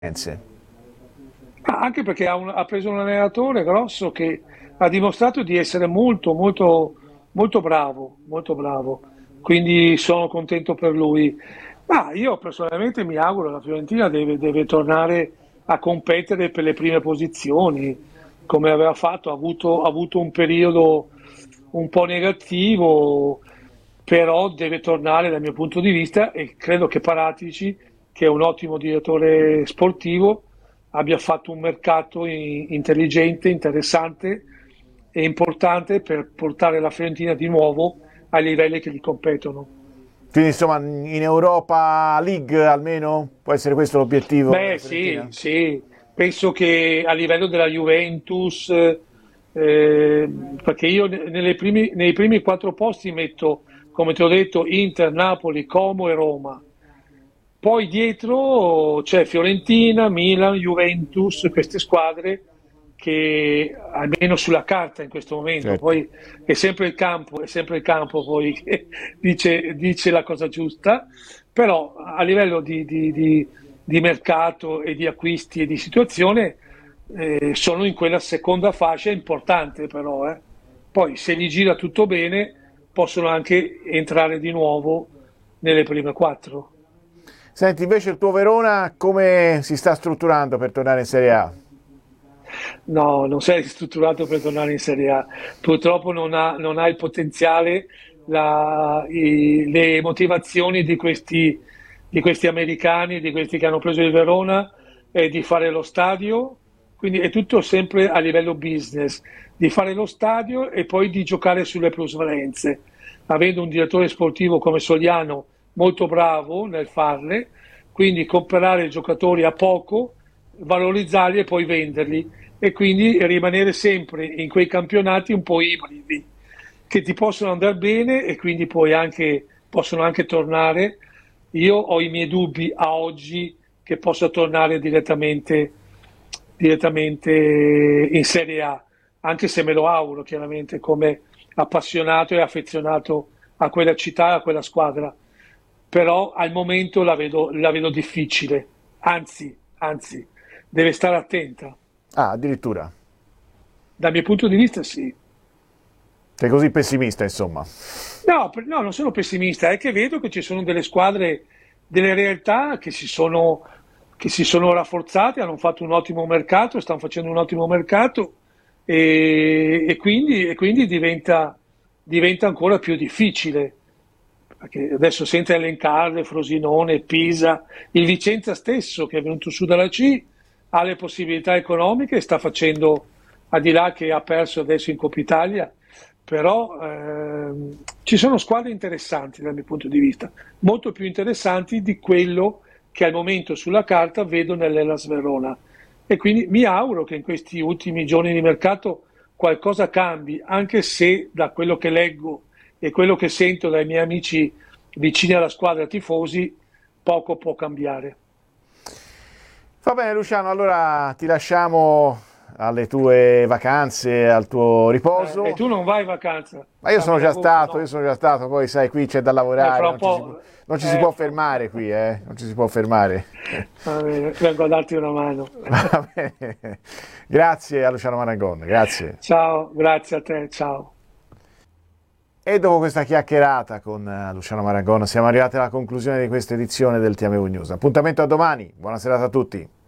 Anche perché ha preso un allenatore grosso che ha dimostrato di essere molto, molto, molto bravo, molto bravo. Quindi sono contento per lui. Ma io personalmente mi auguro che la Fiorentina deve tornare a competere per le prime posizioni, come aveva fatto. Ha avuto un periodo un po' negativo, però deve tornare dal mio punto di vista e credo che Paratici, che è un ottimo direttore sportivo, abbia fatto un mercato intelligente, interessante e importante per portare la Fiorentina di nuovo ai livelli che gli competono. Quindi insomma in Europa League almeno può essere questo l'obiettivo della Beh, sì, Fiorentina? sì, penso che a livello della Juventus, perché io nei primi quattro posti metto, come ti ho detto, Inter, Napoli, Como e Roma. Poi dietro c'è Fiorentina, Milan, Juventus, queste squadre che almeno sulla carta in questo momento, Certo. poi è sempre il campo poi che dice la cosa giusta, però a livello di mercato e di acquisti e di situazione sono in quella seconda fascia importante però. Poi se gli gira tutto bene possono anche entrare di nuovo nelle prime quattro. Senti, invece il tuo Verona come si sta strutturando per tornare in Serie A? No, non sei strutturato per tornare in Serie A. Purtroppo non ha il potenziale, le motivazioni di questi americani, di questi che hanno preso il Verona, di fare lo stadio. Quindi è tutto sempre a livello business, di fare lo stadio e poi di giocare sulle plusvalenze. Avendo un direttore sportivo come Soliano molto bravo nel farle, quindi comprare giocatori a poco, valorizzarli e poi venderli e quindi rimanere sempre in quei campionati un po' ibridi che ti possono andare bene e quindi possono anche tornare. Io ho i miei dubbi a oggi che possa tornare direttamente in Serie A, anche se me lo auguro chiaramente come appassionato e affezionato a quella città, a quella squadra, però al momento la vedo difficile, anzi, deve stare attenta. Ah, addirittura. Dal mio punto di vista sì. Sei così pessimista, insomma. No, no, non sono pessimista, è che vedo che ci sono delle squadre, delle realtà che si sono rafforzate, hanno fatto un ottimo mercato, stanno facendo un ottimo mercato e quindi diventa ancora più difficile. Perché adesso senza elencarle, Frosinone, Pisa, il Vicenza stesso che è venuto su dalla C ha le possibilità economiche e sta facendo, al di là che ha perso adesso in Coppa Italia, però ci sono squadre interessanti dal mio punto di vista, molto più interessanti di quello che al momento sulla carta vedo nell'Hellas Verona. E quindi mi auguro che in questi ultimi giorni di mercato qualcosa cambi, anche se da quello che leggo e quello che sento dai miei amici vicini alla squadra tifosi, poco può cambiare. Va bene, Luciano, allora ti lasciamo alle tue vacanze, al tuo E riposo. tu non vai in vacanza Ma io a sono già Ferragosto, stato, no? poi sai, qui c'è da lavorare, Fra un po', non ci si può fra un fermare po'. qui, non ci si può fermare. Va bene, vengo a darti una mano. Va bene. Grazie a Luciano Maragon, grazie. Ciao, grazie a te, ciao. E dopo questa chiacchierata con Luciano Maragon siamo arrivati alla conclusione di questa edizione del TMV News. Appuntamento a domani, buona serata a tutti.